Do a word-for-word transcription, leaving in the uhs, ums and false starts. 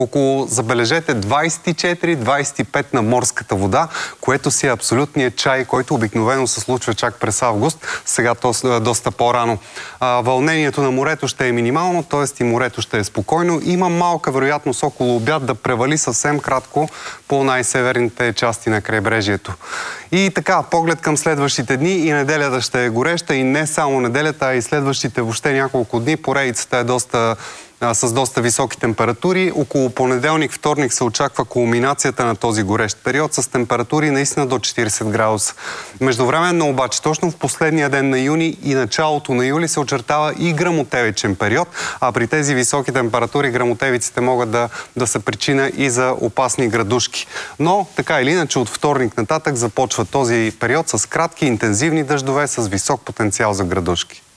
около, забележете, двайсет и четири до двайсет и пет на морската вода, което си е абсолютният чай, който обикновено се случва чак през август, сега то е доста по-рано. Вълнението на морето ще е минимално, т.е. и морето ще е спокойно. Има малка вероятност около обяд да превали съвсем кратко по най-северните части на крайбрежието. И така, поглед към следващите дни, и неделята ще е гореща, и не само неделята, а и следващите въобще няколко дни. Поредицата е доста с доста високи температури. Около понеделник, вторник се очаква кулминацията на този горещ период с температури наистина до четирийсет градуса. Междувременно обаче, точно в последния ден на юни и началото на юли се очертава и гръмотевичен период, а при тези високи температури гръмотевиците могат да, да са причина и за опасни градушки. Но така или иначе от вторник нататък започва този период с кратки, интензивни дъждове с висок потенциал за градушки.